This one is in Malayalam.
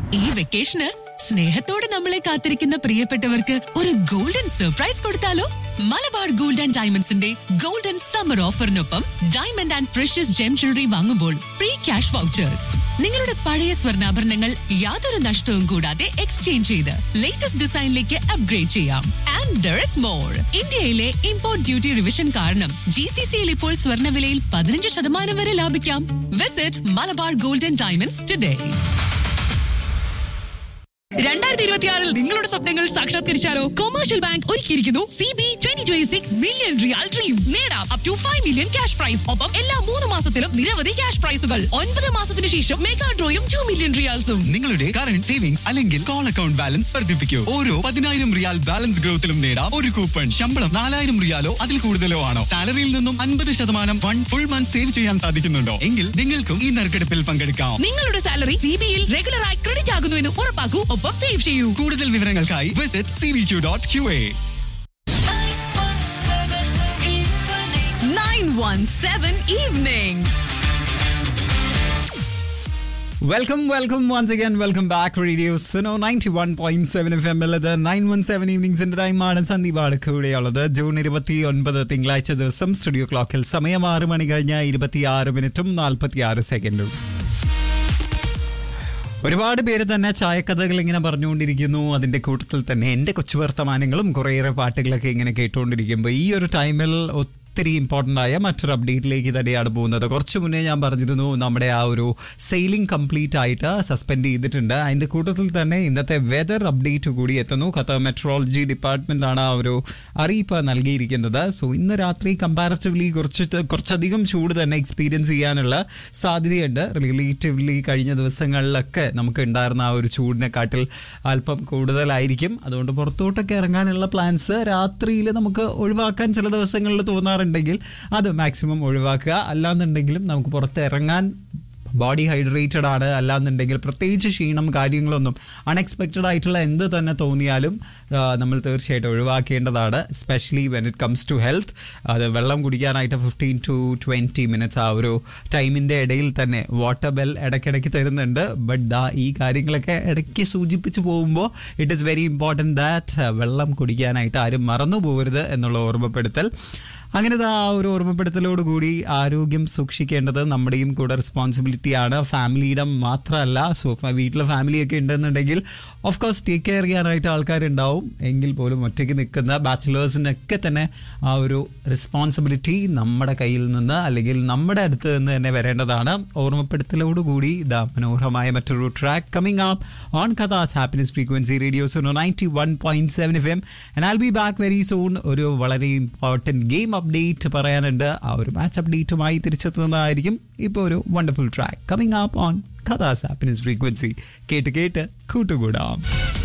ഈ വെക്കേഷന് സ്നേഹത്തോടെ നമ്മളെ കാത്തിരിക്കുന്ന പ്രിയപ്പെട്ടവർക്ക് ഒരു ഗോൾഡൻ സർപ്രൈസ് കൊടുത്താലോ? Malabar gold and ഡയമണ്ട്സിന്റെ golden summer ഓഫറിനൊപ്പം diamond and precious gem jewellery വാങ്ങുമ്പോൾ ഫ്രീ ക്യാഷ് വൗച്ചേഴ്സ്. നിങ്ങളുടെ പഴയ സ്വർണ്ണാഭരണങ്ങൾ യാതൊരു നഷ്ടവും കൂടാതെ എക്സ്ചേഞ്ച് ചെയ്ത് ലേറ്റസ്റ്റ് ഡിസൈനിലേക്ക് അപ്ഗ്രേഡ് ചെയ്യാം. And there is more. ഇന്ത്യയിലെ ഇമ്പോർട്ട് ഡ്യൂട്ടി റിവിഷൻ കാരണം GCCയിൽ ഇപ്പോൾ സ്വർണ്ണവിലയിൽ 15% വരെ ലാഭിക്കാം. Visit Malabar gold and diamonds today. 2026 നിങ്ങളുടെ സ്വപ്നങ്ങൾ സാക്ഷാത്കരിച്ചാലോ? കൊമേഴ്ഷ്യൽ ബാങ്ക് ഒരുക്കിയിരിക്കുന്നു CB 2026 മില്യൺ റിയാൽ ഡ്രീം. നേടാം up to 5 million cash prize. ഒപ്പം എല്ലാ 3 മാസത്തിലും നിരവധി ക്യാഷ് പ്രൈസുകൾ. 9 മാസത്തിന് ശേഷം മെഗാ ഡ്രോയും 2 മില്യൺ റിയാൽസും. നിങ്ങളുടെ കറന്റ് സേവിങ്സ് അല്ലെങ്കിൽ കോൾ അക്കൗണ്ട് ബാലൻസ് വർദ്ധിപ്പിക്കൂ. ഓരോ 10,000 റിയാൽ ബാലൻസ് ഗ്രോത്തിലും നേടാം ഒരു കൂപ്പൺ. ശമ്പളം 4,000 റിയാലോ അതിൽ കൂടുതലോ ആണോ? സാലറിയിൽ നിന്നും 50% ഫണ്ട് ഫുൾ മന്ത് സേവ് ചെയ്യാൻ സാധിക്കുന്നുണ്ടോ? എങ്കിൽ നിങ്ങൾക്കും ഈ നറുക്കെടുപ്പിൽ പങ്കെടുക്കാം. നിങ്ങളുടെ സാലറി CBയിൽ റെഗുലറായി ക്രെഡിറ്റ് ആകുന്നുവെന്ന് ഉറപ്പാക്കൂ. ഒപ്പം സേവ് ചെയ്യൂ. കൂടുതൽ വിവരങ്ങൾക്കായി visit cbq.qa. 917 evenings. Welcome once again. Welcome back Radio Suno 91.7 FM. 917 evenings in time ആണ്. സന്ദീപാണ് കൂടെയുള്ളത്. ജൂൺ 29 തിങ്കളാഴ്ച ദിവസം. സ്റ്റുഡിയോ ക്ലോക്കിൽ സമയം 6 മണി കഴിഞ്ഞ 26 മിനിറ്റും 46 സെക്കൻഡും. ഒരുപാട് പേര് തന്നെ ചായക്കഥകൾ ഇങ്ങനെ പറഞ്ഞുകൊണ്ടിരിക്കുന്നു. അതിന്റെ കൂട്ടത്തിൽ തന്നെ എന്റെ കൊച്ചു വർത്തമാനങ്ങളും കുറേയേറെ പാട്ടുകളൊക്കെ ഇങ്ങനെ കേട്ടുകൊണ്ടിരിക്കുമ്പോൾ ഈ ഒരു ടൈമിൽ ഒത്തിരി ഇമ്പോർട്ടൻ്റ് ആയ മറ്റൊരു അപ്ഡേറ്റിലേക്ക് തന്നെയാണ് പോകുന്നത്. കുറച്ച് മുന്നേ ഞാൻ പറഞ്ഞിരുന്നു നമ്മുടെ ആ ഒരു സെയിലിംഗ് കംപ്ലീറ്റ് ആയിട്ട് സസ്പെൻഡ് ചെയ്തിട്ടുണ്ട്. അതിൻ്റെ കൂട്ടത്തിൽ തന്നെ ഇന്നത്തെ വെതർ അപ്ഡേറ്റ് കൂടി എത്തുന്നു. ഖത്തർ മെട്രോളജി ഡിപ്പാർട്ട്മെൻറ്റാണ് ആ ഒരു അറിയിപ്പ് നൽകിയിരിക്കുന്നത്. സോ ഇന്ന് രാത്രി കമ്പാരിറ്റീവ്ലി കുറച്ചധികം ചൂട് തന്നെ എക്സ്പീരിയൻസ് ചെയ്യാനുള്ള സാധ്യതയുണ്ട്. റിലേറ്റീവ്ലി കഴിഞ്ഞ ദിവസങ്ങളിലൊക്കെ നമുക്ക് ഉണ്ടായിരുന്ന ആ ഒരു ചൂടിനെക്കാട്ടിൽ അല്പം കൂടുതലായിരിക്കും. അതുകൊണ്ട് പുറത്തോട്ടൊക്കെ ഇറങ്ങാനുള്ള പ്ലാൻസ് രാത്രിയിൽ നമുക്ക് ഒഴിവാക്കാൻ ചില ദിവസങ്ങളിൽ തോന്നാറുണ്ട്. അത് മാക്സിമം ഒഴിവാക്കുക. അല്ലാന്നുണ്ടെങ്കിലും നമുക്ക് പുറത്ത് ഇറങ്ങാൻ ബോഡി ഹൈഡ്രേറ്റഡ് ആണ്. അല്ലാന്നുണ്ടെങ്കിൽ പ്രത്യേകിച്ച് ക്ഷീണം കാര്യങ്ങളൊന്നും അൺഎക്സ്പെക്റ്റഡ് ആയിട്ടുള്ള എന്ത് തന്നെ തോന്നിയാലും നമ്മൾ തീർച്ചയായിട്ടും ഒഴിവാക്കേണ്ടതാണ്. Especially when it comes to health. അത് വെള്ളം കുടിക്കാനായിട്ട് 15 to 20 മിനിറ്റ്സ് ആ ഒരു ടൈമിൻ്റെ ഇടയിൽ തന്നെ വാട്ടർ ബെൽ ഇടയ്ക്കിടയ്ക്ക് തരുന്നുണ്ട്. ബട്ട് ഈ കാര്യങ്ങളൊക്കെ ഇടയ്ക്ക് സൂചിപ്പിച്ച് പോകുമ്പോൾ it is very important that വെള്ളം കുടിക്കാനായിട്ട് ആരും മറന്നു പോകരുത് എന്നുള്ള ഓർമ്മപ്പെടുത്തൽ. അങ്ങനത്തെ ആ ഒരു ഓർമ്മപ്പെടുത്തലോടുകൂടി ആരോഗ്യം സൂക്ഷിക്കേണ്ടത് നമ്മുടെയും കൂടെ റെസ്പോൺസിബിലിറ്റിയാണ്. ഫാമിലിയുടെ മാത്രമല്ല. സോ വീട്ടിലെ ഫാമിലിയൊക്കെ ഉണ്ടെന്നുണ്ടെങ്കിൽ ഓഫ് കോഴ്സ് ടേക്ക് കെയർ ചെയ്യാനായിട്ട് ആൾക്കാരുണ്ടാവും. എങ്കിൽ പോലും ഒറ്റയ്ക്ക് നിൽക്കുന്ന ബാച്ചിലേഴ്സിനൊക്കെ തന്നെ ആ ഒരു റെസ്പോൺസിബിലിറ്റി നമ്മുടെ കയ്യിൽ നിന്ന് അല്ലെങ്കിൽ നമ്മുടെ അടുത്ത് നിന്ന് തന്നെ വരേണ്ടതാണ്. ഓർമ്മപ്പെടുത്തലോടുകൂടി ഇതാ മനോഹരമായ മറ്റൊരു track coming up on കഥാസ് happiness frequency radio Suno 91.7 FM. And I B back very soon. ഒരു വളരെ ഇമ്പോർട്ടൻറ്റ് ഗെയിം അപ്ഡേറ്റ് പറയാനുണ്ട്. ആ ഒരു മാച്ച് അപ്ഡേറ്റുമായി തിരിച്ചെത്തുന്നതായിരിക്കും. ഇപ്പോൾ ഒരു wonderful track coming up on കഥാസ് happiness frequency. കേട്ട് കൂട്ടുകൂടാം.